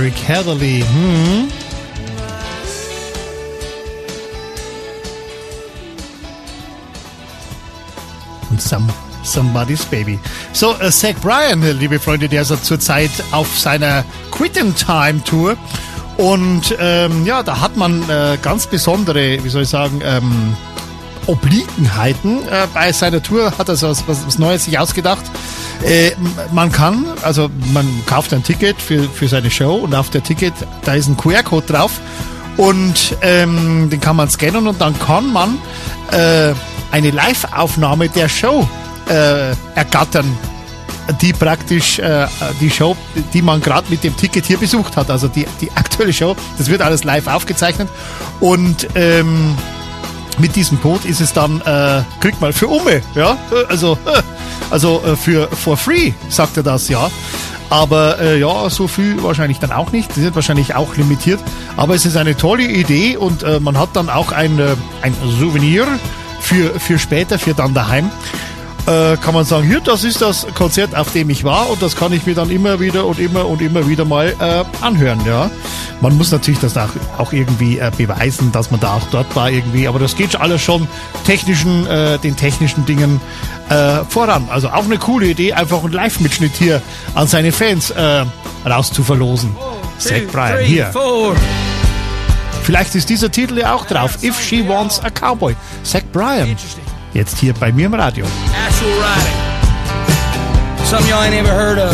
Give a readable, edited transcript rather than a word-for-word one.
Eric Heatherly. Und Somebody's Baby. So, Zach Bryan, liebe Freunde, der ist zurzeit auf seiner Quit-in-Time-Tour. Und ja, da hat man ganz besondere, wie soll ich sagen, Obliegenheiten. Bei seiner Tour hat er so was Neues sich ausgedacht. Man kauft ein Ticket für seine Show und auf der Ticket, da ist ein QR-Code drauf und den kann man scannen und dann kann man eine Live-Aufnahme der Show ergattern, die praktisch die Show, die man gerade mit dem Ticket hier besucht hat, also die aktuelle Show, das wird alles live aufgezeichnet und mit diesem Code ist es dann, kriegt man für Umme, ja, also für for free, sagt er das, ja. Aber ja, so viel wahrscheinlich dann auch nicht. Das wird wahrscheinlich auch limitiert. Aber es ist eine tolle Idee und man hat dann auch ein Souvenir für später, für dann daheim. Kann man sagen, hier, das ist das Konzert, auf dem ich war und das kann ich mir dann immer wieder mal anhören, ja. Man muss natürlich das auch irgendwie beweisen, dass man da auch dort war irgendwie, aber das geht alles schon den technischen Dingen voran. Also auch eine coole Idee, einfach einen Live-Mitschnitt hier an seine Fans rauszuverlosen. Zach Bryan, hier. Vielleicht ist dieser Titel ja auch drauf. If She Wants a Cowboy. Zach Bryan. Jetzt hier bei mir im Radio. Actual riding. Something y'all ain't ever heard of.